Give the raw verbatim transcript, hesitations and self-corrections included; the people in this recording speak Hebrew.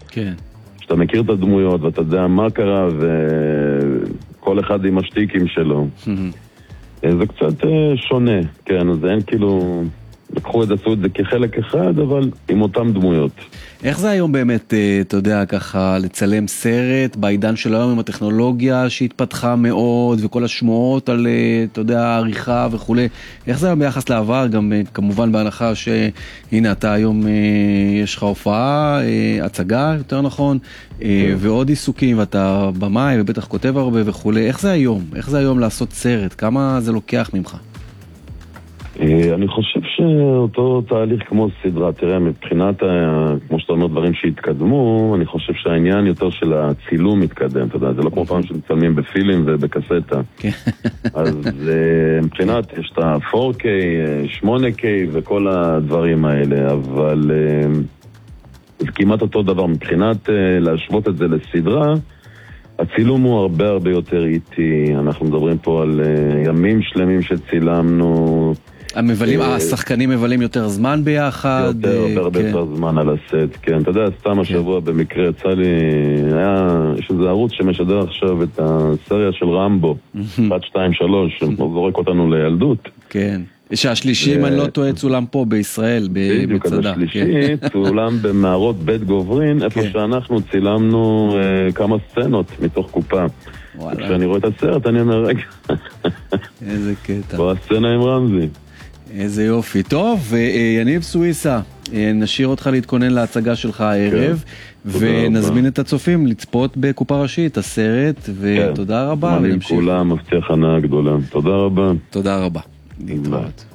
כן. שאתה מכיר את הדמויות ואתה יודע מה קרה וכל אחד עם השטיקים שלו. זה קצת שונה, כן, אז אין כאילו, לקחו את זה, עשו את זה כחלק אחד, אבל עם אותם דמויות. איך זה היום באמת, אתה יודע, ככה, לצלם סרט בעידן של היום עם הטכנולוגיה שהתפתחה מאוד, וכל השמועות על, אתה יודע, עריכה וכו'. איך זה היום ביחס לעבר, גם כמובן בהנחה שהנה, אתה היום, יש לך הופעה, הצגה, יותר נכון, ועוד עיסוקים, ואתה במאי, ובטח כותב הרבה וכו'. איך זה היום? איך זה היום לעשות סרט? כמה זה לוקח ממך? אני חושב שאותו תהליך כמו סדרה, תראה, מבחינת, כמו שאתה אומר, דברים שהתקדמו, אני חושב שהעניין יותר של הצילום מתקדם, אתה יודע, זה לא כמו פעם שמצלמים בפילים ובקסטה. אז מבחינת, יש את ה-פור קיי, שמונה קיי וכל הדברים האלה, אבל זה כמעט אותו דבר. מבחינת להשוות את זה לסדרה, הצילום הוא הרבה הרבה יותר איטי, אנחנו מדברים פה על ימים שלמים שצילמנו, המבלים, השחקנים מבלים יותר זמן ביחד. יותר, הרבה יותר זמן על הסט, כן. אתה יודע, סתם השבוע במקרה יצא לי, היה, יש איזה ערוץ שמשדר עכשיו את הסריה של רמבו, אחת, שתיים, שלוש, שזורק אותנו לילדות. כן. שהשלישי, אם אני לא טועה, צולם פה בישראל, במצדה. בדיוק, אז השלישי, צולם במערות בית גוברין, איפה שאנחנו צילמנו כמה סצנות מתוך קופה. כשאני רואה את הסרט, אני אומר, רגע. איזה קטע. פה הסצנה עם רמזי. איזה יופי. טוב, יניב סוויסה, נשאיר אותך להתכונן להצגה שלך הערב, ונזמין את הצופים לצפות בקופה ראשית, הסרט, ותודה רבה. אני כולם מבטיח הנאה גדולה. תודה רבה. תודה רבה. להתראות.